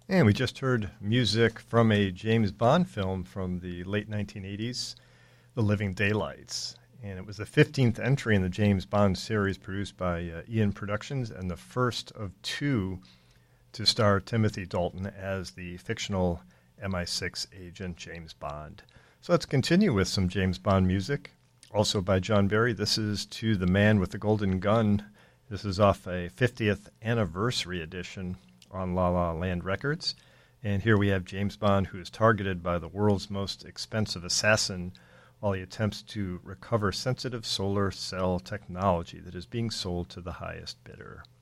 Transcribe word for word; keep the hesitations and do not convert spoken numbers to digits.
And we just heard music from a James Bond film from the late nineteen eighties, The Living Daylights. And it was the fifteenth entry in the James Bond series produced by uh, Eon Productions and the first of two to star Timothy Dalton as the fictional M I six agent James Bond. So let's continue with some James Bond music, also by John Barry. This is To the Man with the Golden Gun. This is off a fiftieth anniversary edition on La La Land Records. And here we have James Bond, who is targeted by the world's most expensive assassin while he attempts to recover sensitive solar cell technology that is being sold to the highest bidder.